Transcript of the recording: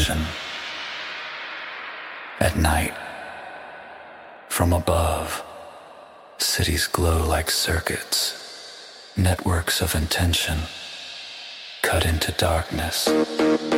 ocean. At night, from above, cities glow like circuits, networks of intention cut into darkness.